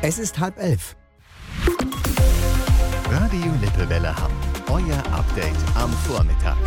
Es ist 10:30. Radio Lippewelle Hamm. Euer Update am Vormittag.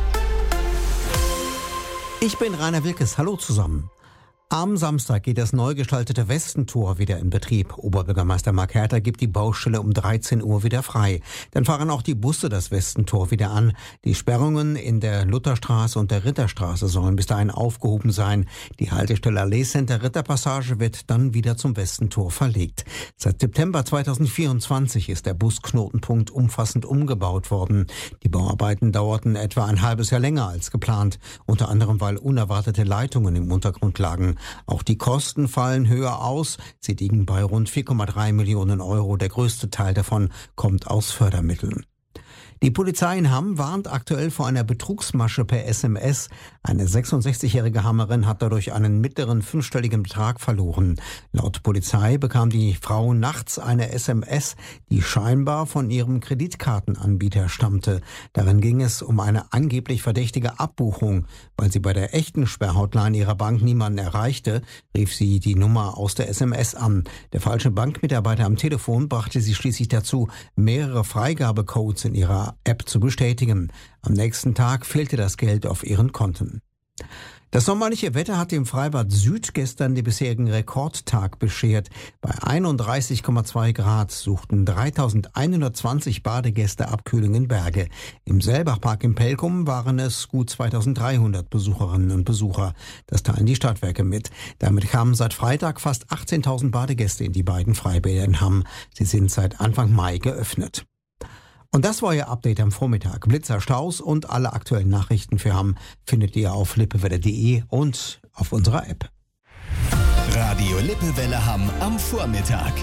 Ich bin Rainer Wilkes. Hallo zusammen. Am Samstag geht das neu gestaltete Westentor wieder in Betrieb. Oberbürgermeister Mark Herter gibt die Baustelle um 13 Uhr wieder frei. Dann fahren auch die Busse das Westentor wieder an. Die Sperrungen in der Lutherstraße und der Ritterstraße sollen bis dahin aufgehoben sein. Die Haltestelle Allee Center Ritterpassage wird dann wieder zum Westentor verlegt. Seit September 2024 ist der Busknotenpunkt umfassend umgebaut worden. Die Bauarbeiten dauerten etwa ein halbes Jahr länger als geplant. Unter anderem, weil unerwartete Leitungen im Untergrund lagen. Auch die Kosten fallen höher aus. Sie liegen bei rund 4,3 Millionen Euro. Der größte Teil davon kommt aus Fördermitteln. Die Polizei in Hamm warnt aktuell vor einer Betrugsmasche per SMS. Eine 66-jährige Hammerin hat dadurch einen mittleren fünfstelligen Betrag verloren. Laut Polizei bekam die Frau nachts eine SMS, die scheinbar von ihrem Kreditkartenanbieter stammte. Darin ging es um eine angeblich verdächtige Abbuchung. Weil sie bei der echten Sperrhotline ihrer Bank niemanden erreichte, rief sie die Nummer aus der SMS an. Der falsche Bankmitarbeiter am Telefon brachte sie schließlich dazu, mehrere Freigabecodes in ihrer App zu bestätigen. Am nächsten Tag fehlte das Geld auf ihren Konten. Das sommerliche Wetter hat dem Freibad Süd gestern den bisherigen Rekordtag beschert. Bei 31,2 Grad suchten 3120 Badegäste Abkühlung in Berge. Im Selbachpark in Pelkum waren es gut 2300 Besucherinnen und Besucher. Das teilen die Stadtwerke mit. Damit kamen seit Freitag fast 18.000 Badegäste in die beiden Freibäder in Hamm. Sie sind seit Anfang Mai geöffnet. Und das war Ihr Update am Vormittag. Blitzer, Staus und alle aktuellen Nachrichten für Hamm findet ihr auf lippewelle.de und auf unserer App. Radio Lippewelle Hamm am Vormittag.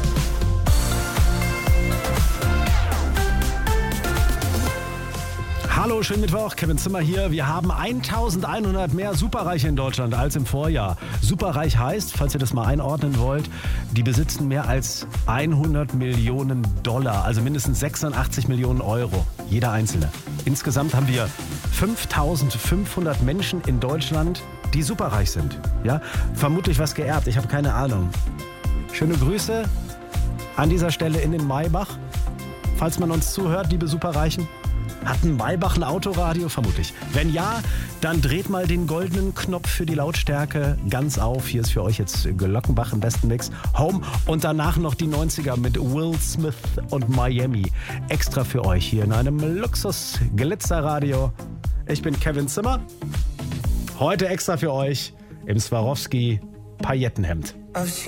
Hallo, schönen Mittwoch, Kevin Zimmer hier. Wir haben 1100 mehr Superreiche in Deutschland als im Vorjahr. Superreich heißt, falls ihr das mal einordnen wollt, die besitzen mehr als 100 Millionen Dollar, also mindestens 86 Millionen Euro, jeder Einzelne. Insgesamt haben wir 5500 Menschen in Deutschland, die superreich sind. Ja? Vermutlich was geerbt, ich habe keine Ahnung. Schöne Grüße an dieser Stelle in den Maybach, falls man uns zuhört, liebe Superreichen. Hat ein Maybach ein Autoradio? Vermutlich. Wenn ja, dann dreht mal den goldenen Knopf für die Lautstärke ganz auf. Hier ist für euch jetzt Glockenbach im besten Mix. Home und danach noch die 90er mit Will Smith und Miami. Extra für euch hier in einem Luxus-Glitzerradio. Ich bin Kevin Zimmer. Heute extra für euch im Swarovski Paillettenhemd.